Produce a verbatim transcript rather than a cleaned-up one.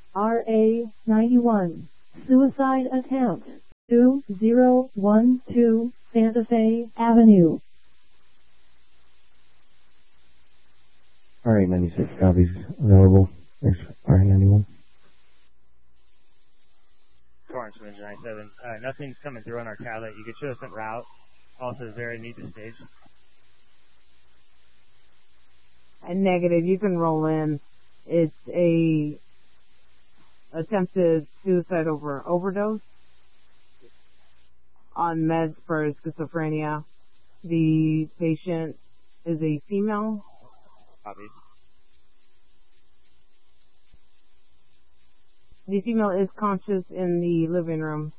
R A ninety-one. Suicide attempt. two zero one two Santa Fe Avenue. R A ninety-six copies available. Thanks, R A ninety-one. Torrance Windsor ninety-seven. Uh, nothing's coming through on our tablet. You could show us some route. Also, is there a need to stage? A negative. You can roll in. It's a attempted suicide over overdose on meds for schizophrenia. The patient is a female. Copy. The female is conscious in the living room.